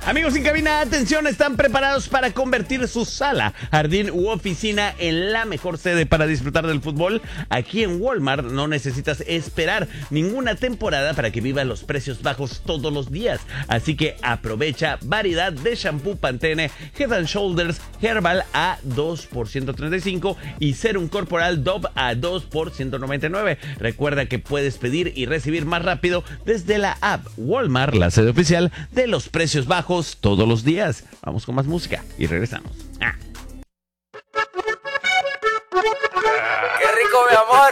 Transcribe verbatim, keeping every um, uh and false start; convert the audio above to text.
Amigos en cabina, atención, están preparados para convertir su sala, jardín u oficina en la mejor sede para disfrutar del fútbol. Aquí en Walmart no necesitas esperar ninguna temporada para que vivas los precios bajos todos los días. Así que aprovecha variedad de shampoo Pantene, Head and Shoulders Herbal a dos por ciento treinta y cinco y Serum Corporal Dove a dos por ciento noventa y nueve. Recuerda que puedes pedir y recibir más rápido desde la app. Walmart, la sede oficial de los precios bajos todos los días. Vamos con más música y regresamos. Ah. ¡Qué rico, mi amor!